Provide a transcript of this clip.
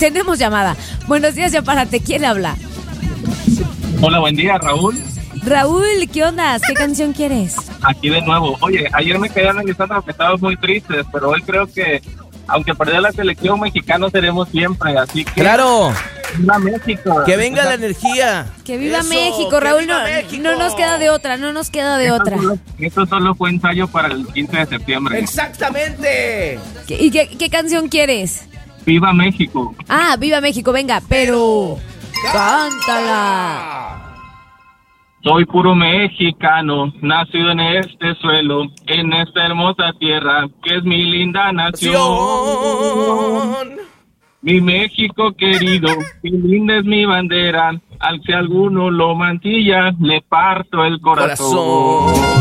Tenemos llamada. Buenos días, Yapárate. ¿Quién habla? Hola, buen día, Raúl. Raúl, ¿qué onda? ¿Qué canción quieres? Aquí de nuevo. Oye, ayer me quedé analizando que estabas muy tristes, pero hoy creo que, aunque perdió la selección, mexicanos seremos siempre, así que... ¡Claro! ¡Viva México! ¡Que venga la energía! ¡Que viva Eso, México, que Raúl! viva No, México. no nos queda de otra, no nos queda de otra. Esto solo fue ensayo para el 15 de septiembre. ¡Exactamente! ¿Y qué canción quieres? ¡Viva México! Ah, viva México, venga, pero... ¡Cántala! Soy puro mexicano, nacido en este suelo, en esta hermosa tierra, que es mi linda nación. Mi México querido, qué linda es mi bandera, al si alguno lo mantilla, le parto el corazón.